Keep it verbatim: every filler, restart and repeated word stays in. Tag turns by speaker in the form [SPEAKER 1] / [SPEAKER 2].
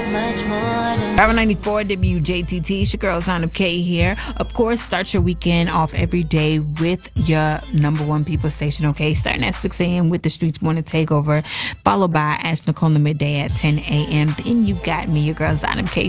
[SPEAKER 1] Power ninety-four W J T T, it's your girl Zana K here. Of course, start your weekend off every day with your number one people station, okay? Starting at six a.m. with the Streets Morning Takeover, followed by Ask Nicole in the midday at ten a.m. Then you got me, your girl Zana K,